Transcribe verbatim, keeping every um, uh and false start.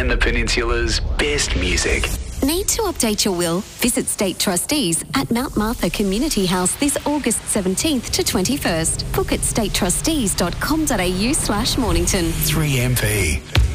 and the Peninsula's best music. Need to update your will? Visit State Trustees at Mount Martha Community House this August seventeenth to twenty-first. Book at state trustees dot com dot a u slash Mornington. three M P.